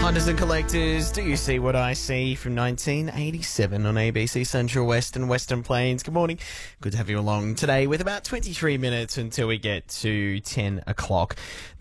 Hunters and Collectors, Do You See What I See from 1987 on ABC Central West and Western Plains. Good morning. Good to have you along today with about 23 minutes until we get to 10 o'clock.